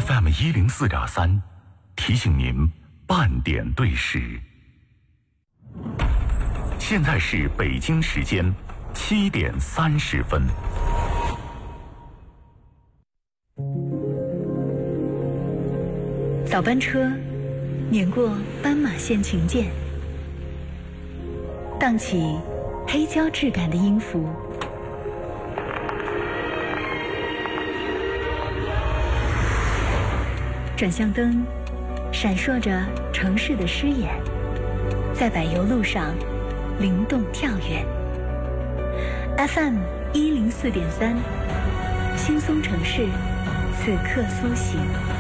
FM104.3，提醒您半点对时。现在是北京时间7点30分。 早班车碾过斑马线琴键，荡起黑胶质感的音符。转向灯闪烁着城市的诗眼，在柏油路上灵动跳跃。FM104.3，轻松城市，此刻苏醒。